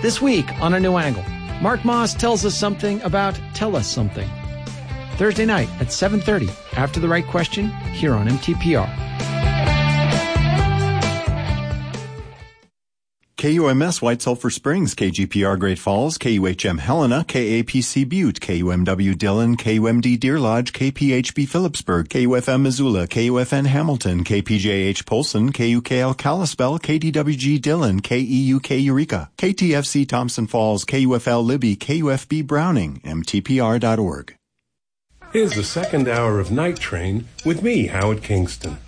This week on A New Angle, Mark Moss tells us something about Tell Us Something. Thursday night at 7:30, after the right question, here on MTPR. KUMS White Sulphur Springs, KGPR Great Falls, KUHM Helena, KAPC Butte, KUMW Dillon, KUMD Deer Lodge, KPHB Phillipsburg, KUFM Missoula, KUFN Hamilton, KPJH Polson, KUKL Kalispell, KDWG Dillon, KEUK Eureka, KTFC Thompson Falls, KUFL Libby, KUFB Browning, MTPR.org. Here's the second hour of Night Train with me, Howard Kingston.